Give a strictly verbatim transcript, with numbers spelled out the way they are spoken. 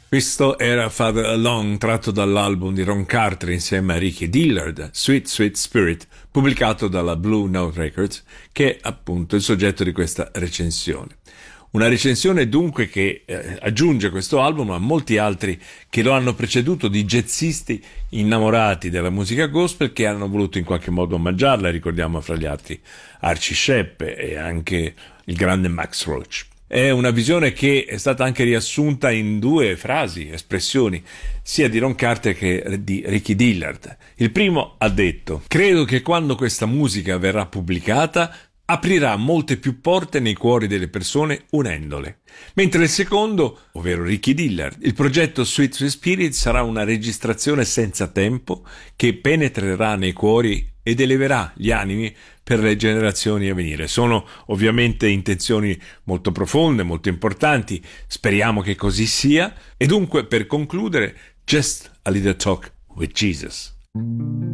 Questo era Father Along, tratto dall'album di Ron Carter insieme a Ricky Dillard, Sweet Sweet Spirit, pubblicato dalla Blue Note Records, che è appunto il soggetto di questa recensione. Una recensione dunque che eh, aggiunge questo album a molti altri che lo hanno preceduto, di jazzisti innamorati della musica gospel che hanno voluto in qualche modo omaggiarla. Ricordiamo fra gli altri Archie Shepp e anche il grande Max Roach. È una visione che è stata anche riassunta in due frasi, espressioni, sia di Ron Carter che di Ricky Dillard. Il primo ha detto: credo che quando questa musica verrà pubblicata aprirà molte più porte nei cuori delle persone unendole. Mentre il secondo, ovvero Ricky Dillard, il progetto Sweet Sweet Spirit sarà una registrazione senza tempo che penetrerà nei cuori ed eleverà gli animi per le generazioni a venire. Sono ovviamente intenzioni molto profonde, molto importanti, speriamo che così sia. E dunque, per concludere, just a little talk with Jesus.